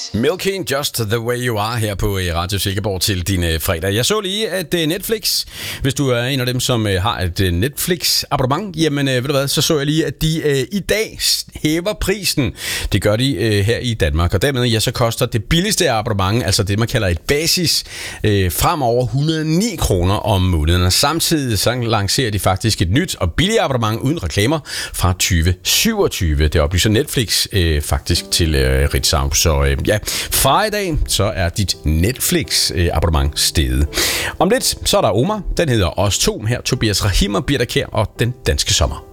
Milking Just The Way You Are her på Radio Silkeborg til din fredag. Jeg så lige, at Netflix, hvis du er en af dem, som har et Netflix-abonnement, jamen ved du hvad, så jeg lige, at de i dag hæver prisen. Det gør de her i Danmark, og dermed så koster det billigste abonnement, altså det man kalder et basis, fremover 109 kroner om måneden. Og samtidig så lancerer de faktisk et nyt og billigere abonnement uden reklamer fra 2027. Det oplyser Netflix faktisk til Ritzau. Så ja, fra i dag, så er dit Netflix-abonnement steget. Om lidt, så er der Omar. Den hedder Os To. Her Tobias Rahim og Birte Kjær og Den Danske Sommer.